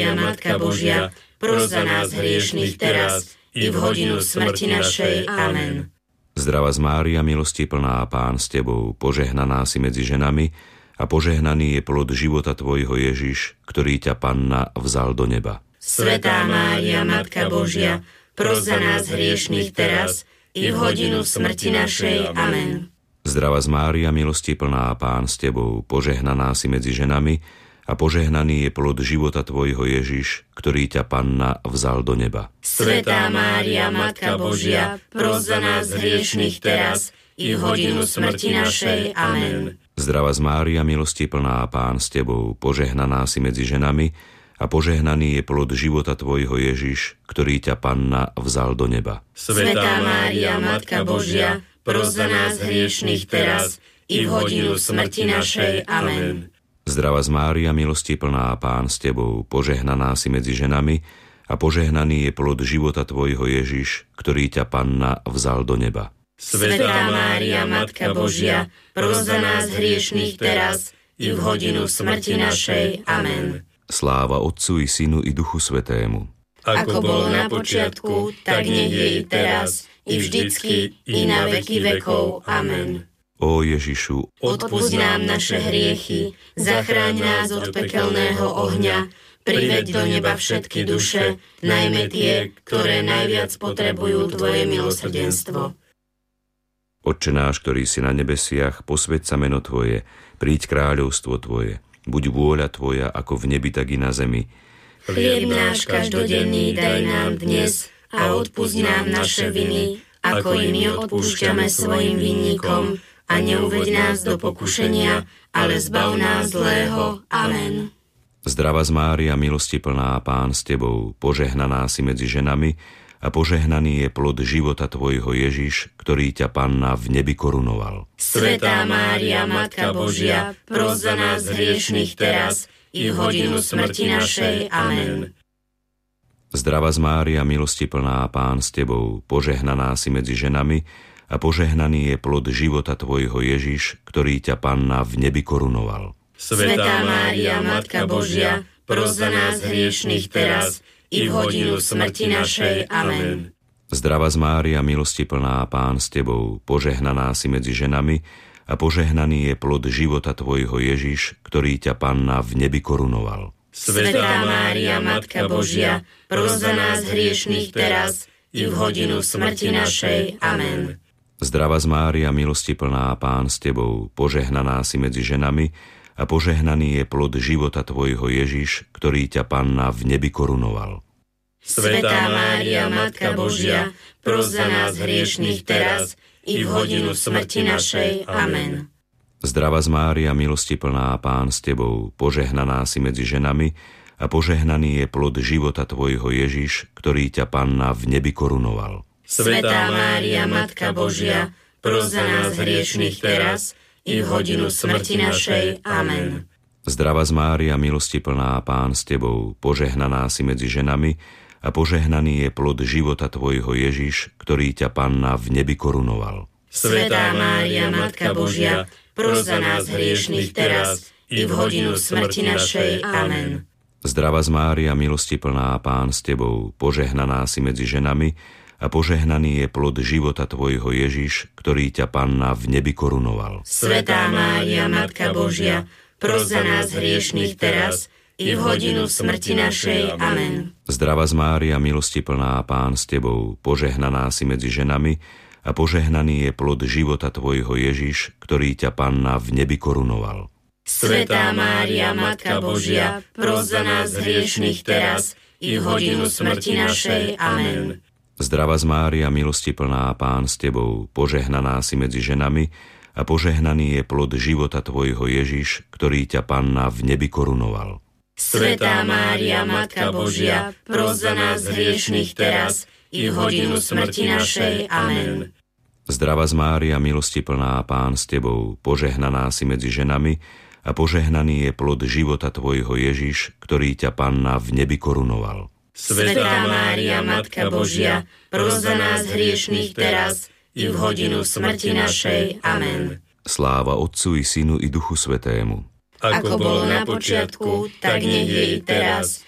Mária, Matka Božia, pros za nás hriešnych teraz i v hodinu smrti našej. Amen. Zdravá Mária, milosti plná, Pán s Tebou, požehnaná si medzi ženami a požehnaný je plod života Tvojho Ježiš, ktorý ťa Panna vzal do neba. Svätá Mária, Matka Božia, pros za nás hriešnych teraz i v hodinu smrti našej. Amen. Zdravá Mária, milosti plná, Pán s Tebou, požehnaná si medzi ženami a požehnaný je plod života Tvojho Ježiš, ktorý ťa Panna vzal do neba. Svätá Mária, Matka Božia, pros za nás hriešnych teraz i v hodinu smrti našej. Amen. Zdravá Mária, milosti plná, Pán s Tebou, požehnaná si medzi ženami a požehnaný je plod života Tvojho Ježiš, ktorý ťa Panna vzal do neba. Svätá Mária, Matka Božia, pros za nás hriešnych teraz i v hodinu smrti našej. Amen. Zdravá Mária, milosti plná, Pán s Tebou, požehnaná si medzi ženami a požehnaný je plod života Tvojho Ježiš, ktorý ťa Panna vzal do neba. Svätá Mária, Matka Božia, pros za nás hriešnych teraz i v hodinu smrti našej. Amen. Sláva Otcu i Synu i Duchu Svätému. Ako bolo na počiatku, tak nech je i teraz, i vždycky, i na veky vekov. Amen. Ó Ježišu, odpusť nám naše hriechy, zachráň nás od pekelného ohňa, priveď do neba všetky duše, najmä tie, ktoré najviac potrebujú Tvoje milosrdenstvo. Otče náš, ktorý si na nebesiach, posväť sa meno Tvoje, príď kráľovstvo Tvoje, buď vôľa Tvoja ako v nebi, tak i na zemi. Chlieb náš každodenný daj nám dnes a odpusť nám naše viny, ako i my odpúšťame svojim vinníkom, a neuveď nás do pokušenia, ale zbav nás zlého. Amen. Zdravá Mária, milosti plná, Pán s Tebou, požehnaná si medzi ženami a požehnaný je plod života Tvojho Ježiš, ktorý ťa Panna v nebi korunoval. Svätá Mária, Matka Božia, pros za nás hriešnych teraz i v hodinu smrti našej. Amen. Zdravá Mária, milosti plná, Pán s Tebou, požehnaná si medzi ženami a požehnaný je plod života Tvojho Ježiš, ktorý ťa Panna v nebi korunoval. Svätá Mária, Matka Božia, pros za nás hriešnych teraz i v hodinu smrti našej. Amen. Zdravá Mária, milosti plná, Pán s Tebou, požehnaná si medzi ženami a požehnaný je plod života Tvojho Ježiš, ktorý ťa Panna v nebi korunoval. Svätá Mária, Matka Božia, pros za nás hriešnych teraz i v hodinu smrti našej. Amen. Zdravá Mária, milosti plná, Pán s Tebou, požehnaná si medzi ženami a požehnaný je plod života Tvojho Ježiš, ktorý ťa Panna v nebi korunoval. Svätá Mária, Matka Božia, pros za nás hriešnych teraz i v hodinu smrti našej. Amen. Zdravá Mária, milosti plná, Pán s Tebou, požehnaná si medzi ženami a požehnaný je plod života Tvojho Ježiš, ktorý ťa Panna v nebi korunoval. Svätá Mária, Matka Božia, pros za nás hriešnych teraz i v hodinu smrti našej. Amen. Zdravá Mária, milosti plná, Pán s Tebou, požehnaná si medzi ženami a požehnaný je plod života Tvojho Ježiš, ktorý ťa Panna v nebi korunoval. Svätá Mária, Matka Božia, pros za nás hriešnych teraz i v hodinu smrti našej. Amen. Zdravá Mária, milosti plná, Pán s Tebou, požehnaná si medzi ženami a požehnaný je plod života Tvojho Ježiš, ktorý ťa Panna v nebi korunoval. Svätá Mária, Matka Božia, pros za nás hriešnych teraz i v hodinu smrti našej. Amen. Zdravá Mária, milosti plná, Pán s Tebou, požehnaná si medzi ženami a požehnaný je plod života Tvojho Ježiš, ktorý ťa Panna v nebi korunoval. Svätá Mária, Matka Božia, pros za nás hriešnych teraz i v hodinu smrti našej. Amen. Zdravá Mária, milosti plná, Pán s Tebou, požehnaná si medzi ženami a požehnaný je plod života Tvojho Ježiš, ktorý ťa Panna v nebi korunoval. Svätá Mária, Matka Božia, pros za nás hriešnych teraz i v hodinu smrti našej. Amen. Zdravá Mária, milosti plná, Pán s Tebou, požehnaná si medzi ženami a požehnaný je plod života Tvojho Ježiš, ktorý ťa Panna v nebi korunoval. Svätá Mária, Matka Božia, pros za nás hriešnych teraz i v hodinu smrti našej. Amen. Sláva Otcu i Synu i Duchu Svätému. Ako bolo na počiatku, tak nech je i teraz,